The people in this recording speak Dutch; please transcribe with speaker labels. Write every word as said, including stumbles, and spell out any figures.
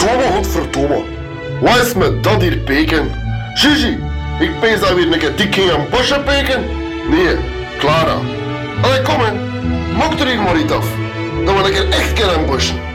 Speaker 1: Godverdomme, godverdomme. Wat is met dat hier peken? Gigi, ik pees dat weer een keer dik ging aan bosje peken. Nee, Clara. Allee, kom hè. Mok er hier maar iets af. Dan wil ik er echt keer aan bosje.